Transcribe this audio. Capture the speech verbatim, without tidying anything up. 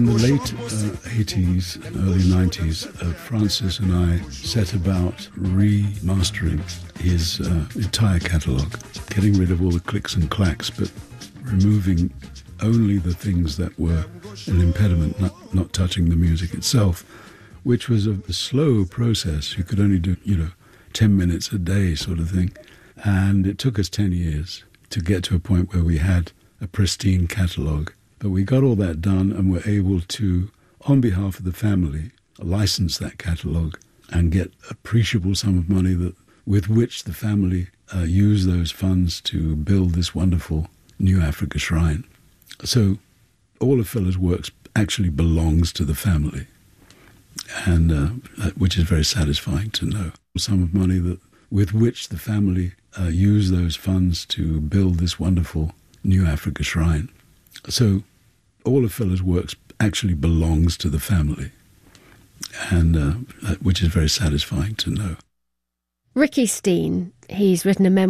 In the late uh, eighties, early nineties, uh, Francis and I set about remastering his uh, entire catalogue, getting rid of all the clicks and clacks, but removing only the things that were an impediment, not, not touching the music itself, which was a, a slow process. You could only do, you know, ten minutes a day sort of thing. And it took us ten years to get to a point where we had a pristine catalogue. But we got all that done and were able to, on behalf of the family, license that catalogue and get appreciable sum of money that with which the family uh, used those funds to build this wonderful New Africa Shrine. So all of Feller's works actually belongs to the family, and uh, which is very satisfying to know. Sum of money that with which the family uh, used those funds to build this wonderful New Africa Shrine. So all of Feller's works actually belongs to the family, and uh, which is very satisfying to know. Ricky Steen, he's written a memoir